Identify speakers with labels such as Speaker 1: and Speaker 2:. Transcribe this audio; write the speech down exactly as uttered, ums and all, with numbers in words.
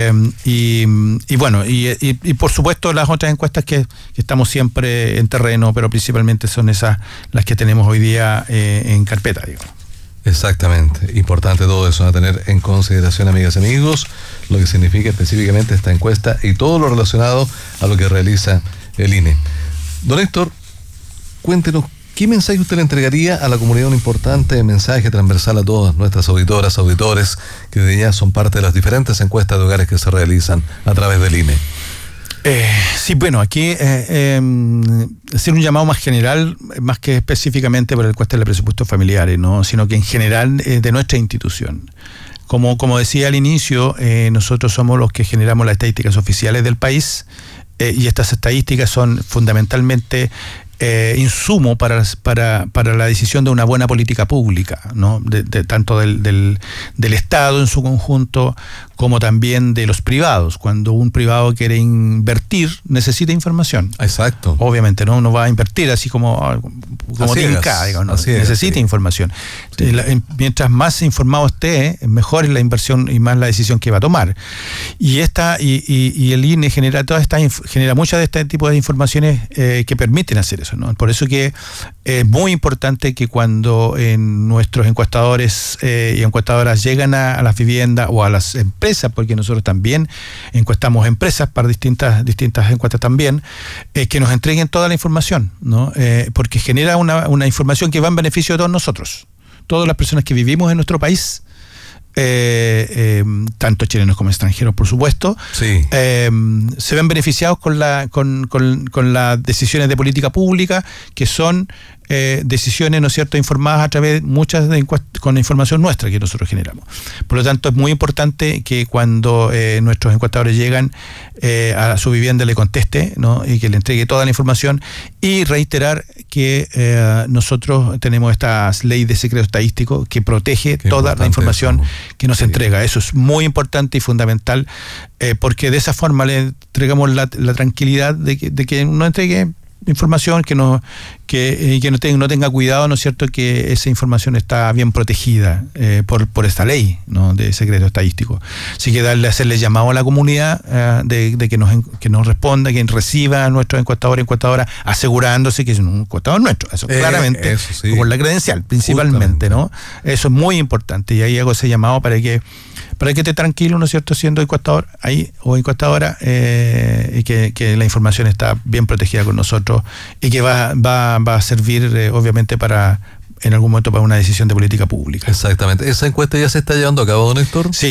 Speaker 1: Eh, y, y bueno, y, y, y por supuesto las otras encuestas que, que estamos siempre en terreno, pero principalmente son esas las que tenemos hoy día eh, en carpeta, digamos.
Speaker 2: Exactamente, importante todo eso, a tener en consideración, amigas y amigos, lo que significa específicamente esta encuesta y todo lo relacionado a lo que realiza el I N E. Don Héctor, cuéntenos, ¿qué mensaje usted le entregaría a la comunidad? Un importante mensaje transversal a todas nuestras auditoras, auditores, que de ya son parte de las diferentes encuestas de hogares que se realizan a través del I N E.
Speaker 1: Eh, sí, bueno, aquí eh, eh, hacer un llamado más general, más que específicamente por el encuesta de presupuestos familiares, ¿no? Sino que en general eh, de nuestra institución. Como, como decía al inicio, eh, nosotros somos los que generamos las estadísticas oficiales del país, eh, y estas estadísticas son fundamentalmente Eh, insumo para, para, para la decisión de una buena política pública, ¿no? De, de, tanto del, del, del Estado en su conjunto como también de los privados. Cuando un privado quiere invertir, necesita información.
Speaker 2: Exacto.
Speaker 1: Obviamente, ¿no? No va a invertir así como, como tinca, digamos, ¿no?
Speaker 2: Así es,
Speaker 1: necesita
Speaker 2: sí.
Speaker 1: información.
Speaker 2: Sí.
Speaker 1: La, mientras más informado esté, mejor es la inversión y más la decisión que va a tomar. Y esta y, y, y el I N E genera toda esta genera muchas de este tipo de informaciones eh, que permiten hacer eso, ¿no? Por eso que es muy importante que cuando eh, nuestros encuestadores eh, y encuestadoras llegan a, a las viviendas o a las empresas, porque nosotros también encuestamos empresas para distintas distintas encuestas también, eh, que nos entreguen toda la información, ¿no? Eh, porque genera una, una información que va en beneficio de todos nosotros, todas las personas que vivimos en nuestro país. Eh, eh, tanto chilenos como extranjeros, por supuesto,
Speaker 2: sí.
Speaker 1: eh, se ven beneficiados con, la, con, con, con las decisiones de política pública, que son eh, decisiones, ¿no es cierto?, informadas a través, muchas de encuest- con la información nuestra que nosotros generamos. Por lo tanto, es muy importante que cuando eh, nuestros encuestadores llegan eh, a su vivienda le conteste, ¿no? Y que le entregue toda la información, y reiterar que eh, nosotros tenemos esta ley de secreto estadístico que protege
Speaker 2: Qué
Speaker 1: toda la información
Speaker 2: eso.
Speaker 1: que nos
Speaker 2: Sí.
Speaker 1: entrega. Eso es muy importante y fundamental, eh, porque de esa forma le entregamos la, la tranquilidad de que, de que no entregue información que no que, eh, que no, tenga, no tenga cuidado, ¿no es cierto?, que esa información está bien protegida eh, por, por esta ley, ¿no?, de secreto estadístico. Así que darle, hacerle llamado a la comunidad eh, de, de que nos que nos responda, que reciba a nuestros encuestadores y encuestadoras, asegurándose que es un encuestador nuestro, eso eh, claramente,
Speaker 2: eso sí.
Speaker 1: por la credencial principalmente, ¿no? Eso es muy importante, y ahí hago ese llamado para que para que esté tranquilo, ¿no es cierto?, siendo encuestador ahí o encuestadora, eh, y que, que la información está bien protegida con nosotros y que va, va, va a servir eh, obviamente para en algún momento para una decisión de política pública.
Speaker 2: Exactamente. ¿Esa encuesta ya se está llevando a cabo, don Héctor?
Speaker 1: Sí.